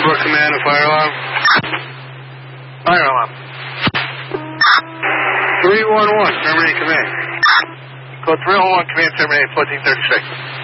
Pembroke Command, a fire alarm. Fire alarm. 311, terminate command. Code 311, command terminate 1436.